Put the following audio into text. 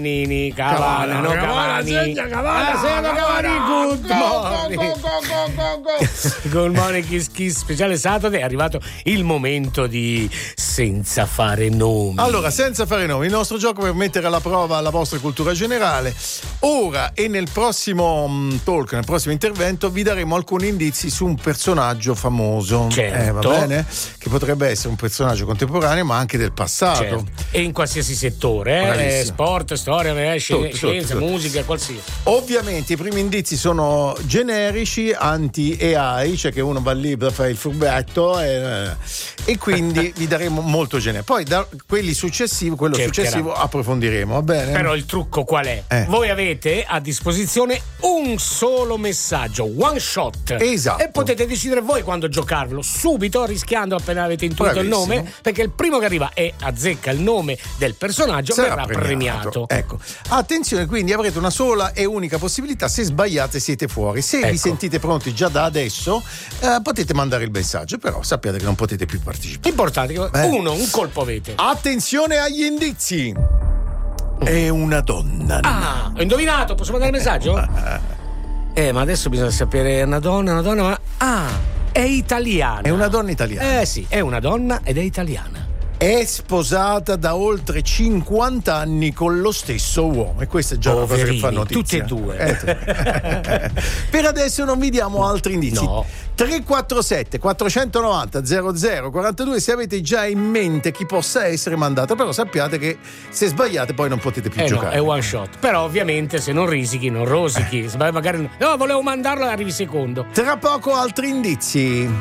Cavani, good morning. Good morning, Kiss speciale Saturday. È arrivato il momento di senza fare nomi. Allora, senza fare nomi, il nostro gioco per mettere alla prova la vostra cultura generale. Ora e nel prossimo talk, nel prossimo intervento, vi daremo alcuni indizi su un personaggio famoso. Certo. Va bene? Che potrebbe essere un personaggio contemporaneo, ma anche del passato. Certo. E in qualsiasi settore, sport, storia, scienza, musica, qualsiasi. Ovviamente i primi indizi sono generici, anti-AI, cioè che uno va lì per fare il furbetto e quindi vi daremo molto generico. Poi da quello successivo approfondiremo, va bene? Però il trucco qual è? Voi avete a disposizione un solo messaggio, one shot. Esatto. E potete decidere voi quando giocarlo, subito, rischiando appena avete intuito il nome, perché il primo che arriva e azzecca il nome del personaggio verrà premiato. Ecco. Attenzione, quindi avrete una sola e unica possibilità, se sbagliate siete fuori. Se vi sentite pronti già da adesso, potete mandare il messaggio, però sappiate che non potete più partecipare. Importante che un colpo avete. Attenzione agli indizi. È una donna. Ho indovinato, posso mandare il messaggio? Ma adesso bisogna sapere, è una donna, ma è italiana. È una donna italiana. Sì, è una donna ed è italiana. È sposata da oltre 50 anni con lo stesso uomo, e questa è già una cosa che fa notizia. Tutti e due. Per adesso non vi diamo altri indizi. No. 347 490 0042, se avete già in mente chi possa essere, mandato, però sappiate che se sbagliate poi non potete più giocare. No, è one shot. Però ovviamente se non risichi, non rosichi. Se magari volevo mandarlo, arrivi secondo. Tra poco altri indizi.